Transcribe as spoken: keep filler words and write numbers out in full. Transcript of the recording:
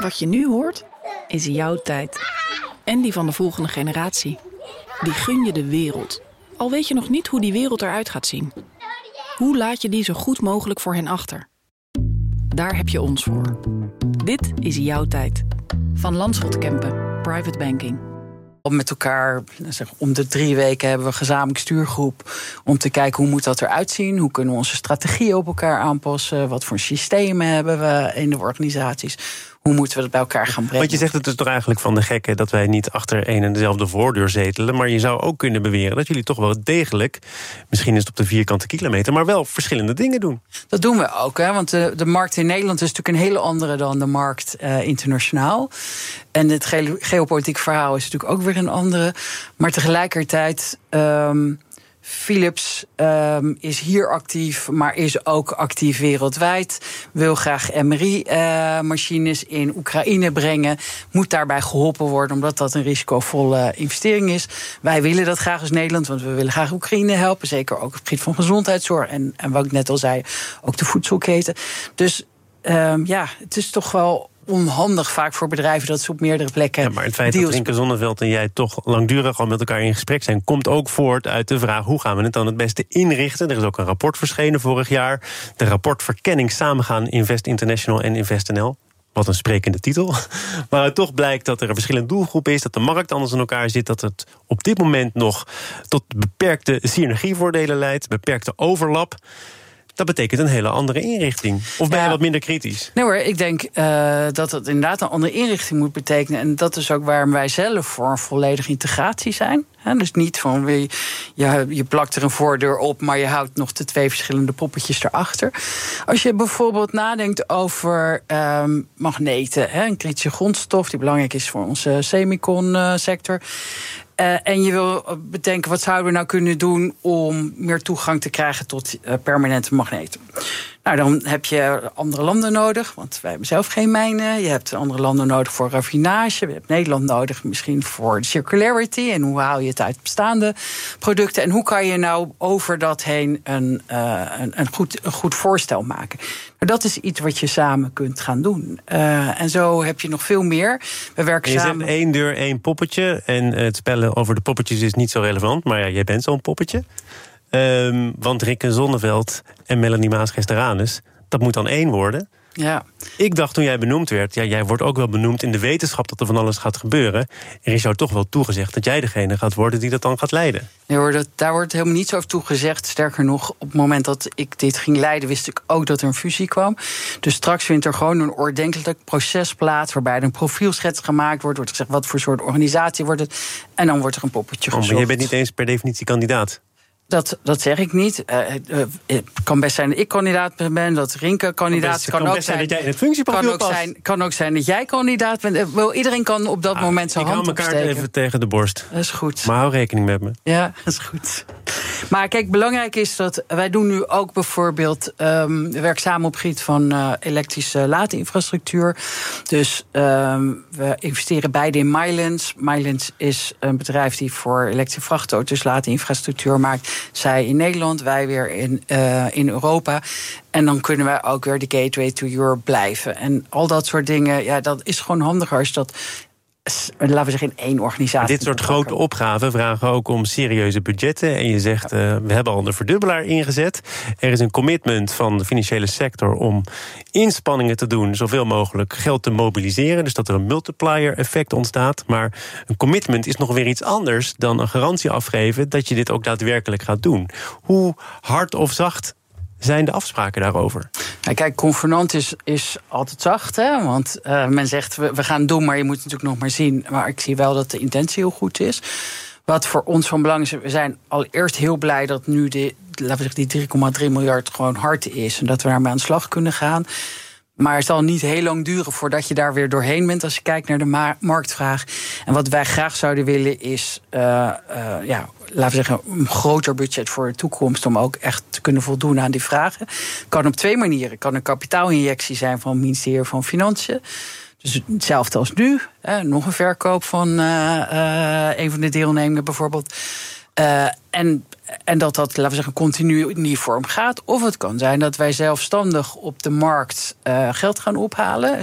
Wat je nu hoort, is jouw tijd. En die van de volgende generatie. Die gun je de wereld. Al weet je nog niet hoe die wereld eruit gaat zien. Hoe laat je die zo goed mogelijk voor hen achter? Daar heb je ons voor. Dit is jouw tijd. Van Landschot Kempen, Private Banking. Met elkaar, zeg, om de drie weken hebben we een gezamenlijk stuurgroep om te kijken hoe moet dat eruit zien, hoe kunnen we onze strategieën op elkaar aanpassen, wat voor systemen hebben we in de organisaties, hoe moeten we dat bij elkaar gaan brengen. Want je zegt het is toch eigenlijk van de gekken dat wij niet achter één en dezelfde voordeur zetelen, maar je zou ook kunnen beweren dat jullie toch wel degelijk, misschien is het op de vierkante kilometer, maar wel verschillende dingen doen. Dat doen we ook, hè? Want de, de markt in Nederland is natuurlijk een hele andere dan de markt uh, internationaal. En het ge- geopolitiek verhaal is natuurlijk ook weer een andere. Maar tegelijkertijd, um, Philips um, is hier actief, maar is ook actief wereldwijd. Wil graag M R I-machines uh, in Oekraïne brengen. Moet daarbij geholpen worden, omdat dat een risicovolle investering is. Wij willen dat graag als Nederland, want we willen graag Oekraïne helpen. Zeker ook op het gebied van gezondheidszorg. En, en wat ik net al zei, ook de voedselketen. Dus um, ja, het is toch wel onhandig vaak voor bedrijven dat ze op meerdere plekken. Ja, maar het feit dat Rinke Zonneveld en jij toch langdurig al met elkaar in gesprek zijn, komt ook voort uit de vraag hoe gaan we het dan het beste inrichten. Er is ook een rapport verschenen vorig jaar. De rapport Verkenning Samengaan Invest International en InvestNL. Wat een sprekende titel. Maar het toch blijkt dat er een verschillende doelgroep is, dat de markt anders in elkaar zit, dat het op dit moment nog tot beperkte synergievoordelen leidt, beperkte overlap. Dat betekent een hele andere inrichting. Of ben je ja. wat minder kritisch? Nee hoor, ik denk uh, dat het inderdaad een andere inrichting moet betekenen. En dat is ook waarom wij zelf voor een volledige integratie zijn. He, dus niet van, je, je, je plakt er een voordeur op, maar je houdt nog de twee verschillende poppetjes erachter. Als je bijvoorbeeld nadenkt over um, magneten, he, een kritische grondstof die belangrijk is voor onze semicon-sector. Uh, en je wil bedenken, wat zouden we nou kunnen doen om meer toegang te krijgen tot uh, permanente magneten? Nou, dan heb je andere landen nodig, want wij hebben zelf geen mijnen. Je hebt andere landen nodig voor raffinage. Je hebt Nederland nodig misschien voor circularity. En hoe haal je het uit bestaande producten? En hoe kan je nou over dat heen een, uh, een, een, goed, een goed voorstel maken? Nou, dat is iets wat je samen kunt gaan doen. Uh, en zo heb je nog veel meer. We werken je samen. zegt één deur, één poppetje. En het spellen over de poppetjes is niet zo relevant. Maar ja, jij bent zo'n poppetje. Um, want Rinke Zonneveld en Melanie Maas-Gesteranus, dat moet dan één worden. Ja. Ik dacht toen jij benoemd werd, ja, jij wordt ook wel benoemd in de wetenschap dat er van alles gaat gebeuren. Er is jou toch wel toegezegd dat jij degene gaat worden die dat dan gaat leiden. Nee hoor, dat, daar wordt helemaal niets over toegezegd. Sterker nog, op het moment dat ik dit ging leiden, wist ik ook dat er een fusie kwam. Dus straks vindt er gewoon een ordentelijk proces plaats, waarbij er een profielschets gemaakt wordt. Wordt gezegd wat voor soort organisatie wordt het. En dan wordt er een poppetje oh, gezocht. Maar je bent niet eens per definitie kandidaat. Dat, dat zeg ik niet. Uh, uh, het kan best zijn dat ik kandidaat ben, dat Rinke kandidaat best, kan, kan ook best zijn. zijn dat jij in het functieprofiel kan ook past. zijn, kan ook zijn dat jij kandidaat bent. Uh, wel, iedereen kan op dat ah, moment zijn hand opsteken. Ik hou mijn kaart even tegen de borst. Dat is goed. Maar hou rekening met me. Ja, dat is goed. Maar kijk, belangrijk is dat wij doen nu ook bijvoorbeeld, Um, we werken samen op het gebied van uh, elektrische laadinfrastructuur. Dus um, we investeren beide in Mylands. Mylands is een bedrijf die voor elektrische vrachtauto's laadinfrastructuur maakt. Zij in Nederland, wij weer in, uh, in Europa. En dan kunnen wij ook weer de gateway to Europe blijven. En al dat soort dingen, ja, dat is gewoon handiger als dat, laten we zeggen, in één organisatie. Dit soort grote opgaven vragen ook om serieuze budgetten. En je zegt, uh, we hebben al de verdubbelaar ingezet. Er is een commitment van de financiële sector om inspanningen te doen, zoveel mogelijk geld te mobiliseren. Dus dat er een multiplier effect ontstaat. Maar een commitment is nog weer iets anders dan een garantie afgeven dat je dit ook daadwerkelijk gaat doen. Hoe hard of zacht zijn de afspraken daarover? Ja, kijk, convenant is, is altijd zacht, hè? Want uh, men zegt, we, we gaan het doen, maar je moet het natuurlijk nog maar zien. Maar ik zie wel dat de intentie heel goed is. Wat voor ons van belang is, we zijn allereerst heel blij dat nu de, laten we zeggen, die drie komma drie miljard gewoon hard is. En dat we daarmee aan de slag kunnen gaan. Maar het zal niet heel lang duren voordat je daar weer doorheen bent als je kijkt naar de ma- marktvraag. En wat wij graag zouden willen is, uh, uh, ja, laten we zeggen, een groter budget voor de toekomst om ook echt te kunnen voldoen aan die vragen. Kan op twee manieren. Het kan een kapitaalinjectie zijn van het ministerie van Financiën. Dus hetzelfde als nu. Hè, nog een verkoop van uh, uh, een van de deelnemingen bijvoorbeeld. Uh, en, en dat dat, laten we zeggen, continu in die vorm gaat. Of het kan zijn dat wij zelfstandig op de markt uh, geld gaan ophalen.